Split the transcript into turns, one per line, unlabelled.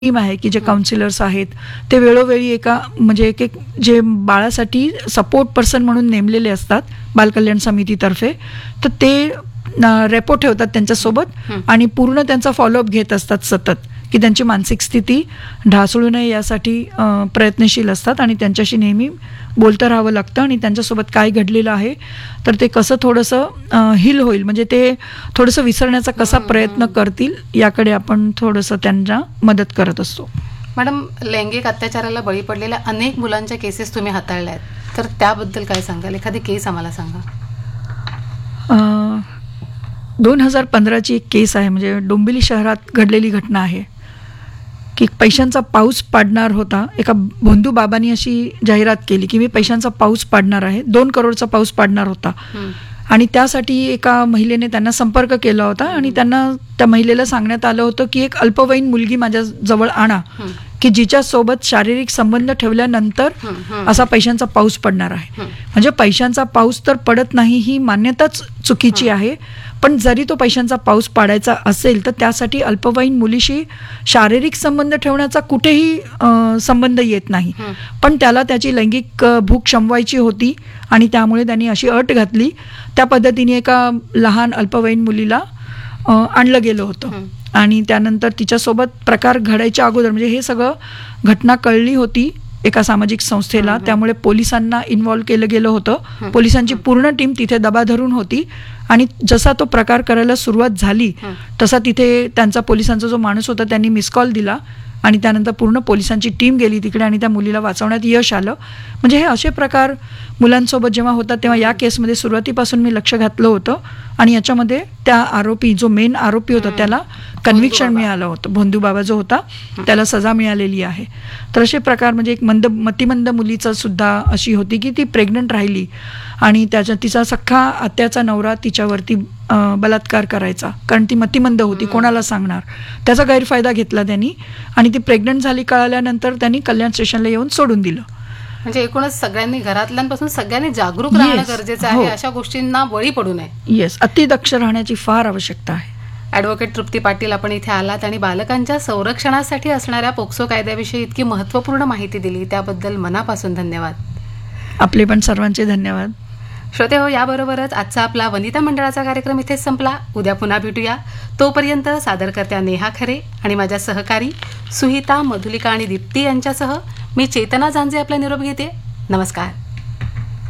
Team आहे की जे काउन्सिलर्स आहेत ते वेळोवेळी एका म्हणजे एक एक जे बाळासाठी सपोर्ट पर्सन म्हणून नेमलेले असतात बालकल्याण समितीतर्फे, तर ते रेपो ठेवतात त्यांच्यासोबत आणि पूर्ण त्यांचा फॉलोअप घेत असतात सतत, की त्यांची मानसिक स्थिती ढासळू नये यासाठी प्रयत्नशील असतात आणि त्यांच्याशी नेहमी बोलतं राहावं लागतं आणि त्यांच्यासोबत काय घडलेलं आहे तर ते कसं थोडंसं हील होईल, म्हणजे ते थोडंसं विसरण्याचा कसा प्रयत्न करतील याकडे आपण थोडंसं त्यांना मदत करत असतो.
मॅडम, लैंगिक अत्याचाराला बळी पडलेल्या अनेक मुलांच्या केसेस तुम्ही हाताळल्या आहेत, तर त्याबद्दल काय सांगाल? एखादी केस आम्हाला सांगा.
2015ची एक केस आहे, म्हणजे डोंबिवली शहरात घडलेली घटना आहे की पैशांचा पाऊस पाडणार होता. एका भोंदू बाबांनी अशी जाहिरात केली की मी पैशांचा पाऊस पाडणार आहे, 2 करोडचा पाऊस पाडणार होता आणि त्यासाठी एका महिलेने त्यांना संपर्क केला होता आणि त्यांना त्या महिलेला सांगण्यात आलं होतं की एक अल्पवयीन मुलगी माझ्या जवळ आणा की जिच्या सोबत शारीरिक संबंध ठेवल्यानंतर असा पैशांचा पाऊस पडणार आहे. म्हणजे पैशांचा पाऊस तर पडत नाही ही मान्यताच चुकीची आहे, पण जरी तो पैशांचा पाऊस पाडायचा असेल तर त्यासाठी अल्पवयीन मुलीशी शारीरिक संबंध ठेवण्याचा कुठेही संबंध येत नाही, पण त्याला त्याची लैंगिक भूक शमवायची होती आणि त्यामुळे त्यांनी अशी अट घातली. त्या पद्धतीने एका लहान अल्पवयीन मुलीला आणलं गेलं होतं आणि त्यानंतर तिच्यासोबत प्रकार घडायच्या अगोदर, म्हणजे हे सगळं घटना कळली होती एका सामाजिक संस्थेला, त्यामुळे पोलिसांना इन्व्हॉल्व केलं गेलं होतं. पोलिसांची पूर्ण टीम तिथे दबा धरून होती आणि जसा तो प्रकार करायला सुरुवात झाली तसा तिथे त्यांचा पोलिसांचा जो माणूस होता त्यांनी मिस कॉल दिला आणि त्यानंतर पूर्ण पोलिसांची टीम गेली तिकडे आणि त्या मुलीला वाचवण्यात यश आलं. म्हणजे हे असे प्रकार मुलांसोबत जेव्हा होतात तेव्हा या केसमध्ये सुरुवातीपासून मी लक्ष घातलं होतं आणि याच्यामध्ये त्या आरोपी जो मेन आरोपी होता त्याला कन्व्हिक्शन मिळालं होतं. भोंदू बाबा जो होता त्याला सजा मिळालेली आहे. तर असे प्रकार म्हणजे एक मतिमंद मुलीचं सुद्धा अशी होती की ती प्रेग्नंट राहिली आणि तिचा सख्खा आत्याचा नवरा तिच्यावरती बलात्कार करायचा, कारण ती मतिमंद होती, कोणाला सांगणार. त्याचा गैरफायदा घेतला त्यांनी आणि ती प्रेग्नंट झाली कळाल्यानंतर त्यांनी कल्याण स्टेशनला येऊन सोडून दिलं.
म्हणजे एकूणच सगळ्यांनी घरातल्यांपासून सगळ्यांनी जागरूक राहणं गरजेचं आहे, अशा गोष्टींना बळी पडू नये.
येस, अतिदक्ष राहण्याची फार आवश्यकता आहे.
ॲडव्होकेट तृप्ती पाटील, आपण इथे आलात आणि बालकांच्या संरक्षणासाठी असणाऱ्या पोक्सो कायद्याविषयी इतकी महत्त्वपूर्ण माहिती दिली त्याबद्दल मनापासून धन्यवाद.
आपले पण सर्वांचे धन्यवाद.
श्रोते हो, याबरोबरच आजचा आपला वनिता मंडळाचा कार्यक्रम इथेच संपला. उद्या पुन्हा भेटूया. तोपर्यंत सादरकर्त्या नेहा खरे आणि माझ्या सहकारी सुहिता, मधुलिका आणि दीप्ती यांच्यासह मी चेतना जांजे आपला निरोप घेते. नमस्कार.